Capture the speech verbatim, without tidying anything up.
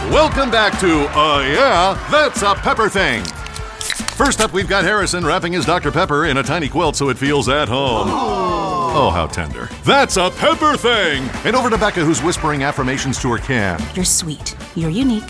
Welcome back to, uh, yeah, That's a Pepper Thing. First up, we've got Harrison wrapping his Doctor Pepper in a tiny quilt so it feels at home. Oh, how tender. That's a Pepper Thing! And over to Becca, who's whispering affirmations to her can. You're sweet. You're unique.